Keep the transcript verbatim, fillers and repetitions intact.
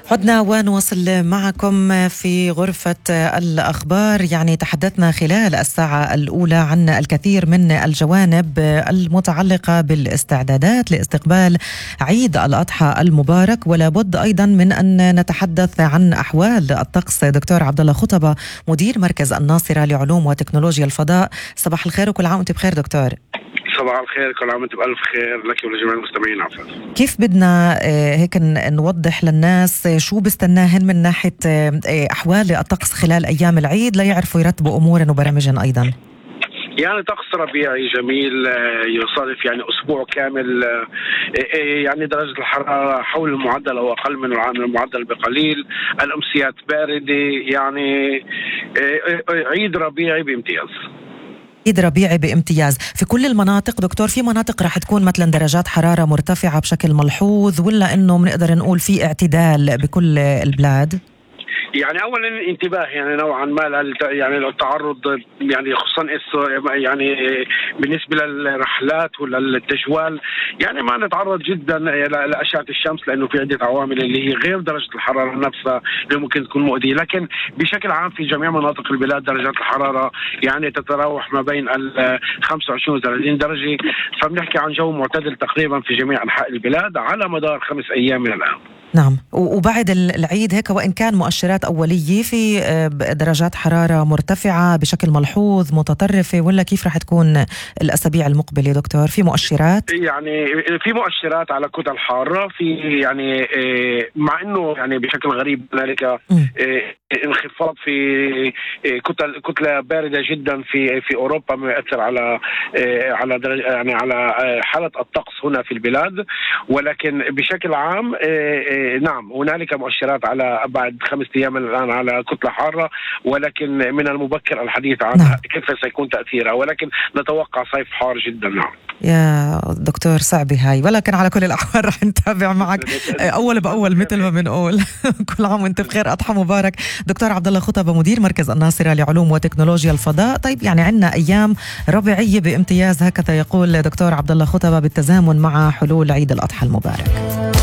عدنا ونواصل معكم في غرفة الأخبار. يعني تحدثنا خلال الساعة الأولى عن الكثير من الجوانب المتعلقة بالاستعدادات لاستقبال عيد الأضحى المبارك، ولا بد أيضا من أن نتحدث عن أحوال الطقس. دكتور عبد الله خطبة، مدير مركز الناصرة لعلوم وتكنولوجيا الفضاء، صباح الخير وكل عام وأنت بخير دكتور. صباح الخير، كل عام وانت بألف خير لك ولجميع المستمعين. عفوا، كيف بدنا هيك نوضح للناس شو بستناهن من ناحية أحوال الطقس خلال أيام العيد ليعرفوا يرتبوا أمورهم وبرامجهم أيضا؟ يعني طقس ربيعي جميل يصادف يعني أسبوع كامل، يعني درجة الحرارة حول المعدل أو أقل من المعدل بقليل، الأمسيات باردة، يعني عيد ربيعي بامتياز. عيد ربيعي بامتياز في كل المناطق دكتور؟ في مناطق رح تكون مثلا درجات حرارة مرتفعة بشكل ملحوظ، ولا انه بنقدر نقول في اعتدال بكل البلاد؟ يعني اولا انتباه يعني نوعا ما يعني التعرض، يعني خصوصا يعني بالنسبه للرحلات ولا التجوال، يعني ما نتعرض جدا لاشعه الشمس، لانه في عده عوامل اللي هي غير درجه الحراره نفسها اللي ممكن تكون مؤذيه. لكن بشكل عام في جميع مناطق البلاد درجات الحراره يعني تتراوح ما بين ال خمسة وعشرين و ثلاثين درجه، فبنحكي عن جو معتدل تقريبا في جميع انحاء البلاد على مدار خمس ايام من الان. نعم، وبعد العيد هيك وإن كان مؤشرات أولية في درجات حرارة مرتفعة بشكل ملحوظ متطرفة، ولا كيف رح تكون الأسابيع المقبلة دكتور؟ في مؤشرات؟ يعني في مؤشرات على كتل حارة، في يعني مع إنه يعني بشكل غريب هنالك انخفاض في كتل كتلة باردة جدا في في أوروبا، ما يؤثر على على يعني على حالة الطقس هنا في البلاد. ولكن بشكل عام نعم هنالك مؤشرات على بعد خمسة أيام الآن على كتلة حارة، ولكن من المبكر الحديث عن نعم. كيف سيكون تأثيرها، ولكن نتوقع صيف حار جدا. نعم يا دكتور صعبة هاي، ولكن على كل الأحوال رح نتابع معك أول بأول مثل ما بنقول. كل عام وانت بخير، أضحى مبارك. دكتور عبد الله خطبة، مدير مركز الناصرة لعلوم وتكنولوجيا الفضاء. طيب يعني عندنا أيام ربيعية بامتياز، هكذا يقول دكتور عبد الله خطبة، بالتزامن مع حلول عيد الأضحى المبارك.